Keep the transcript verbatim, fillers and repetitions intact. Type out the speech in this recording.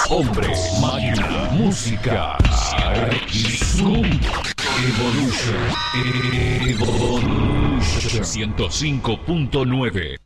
Hombre, máquina, música. Zoom. Evolution. Evolution. ciento cinco punto nueve.